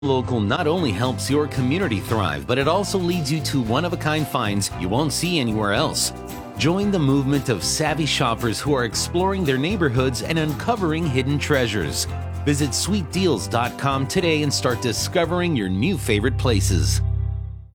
Local not only helps your community thrive, but it also leads you to one-of-a-kind finds you won't see anywhere else. Join the movement of savvy shoppers who are exploring their neighborhoods and uncovering hidden treasures. Visit sweetdeals.com today and start discovering your new favorite places.